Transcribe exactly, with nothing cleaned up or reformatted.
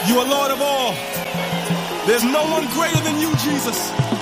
You are Lord of all. There's no one greater than you, Jesus.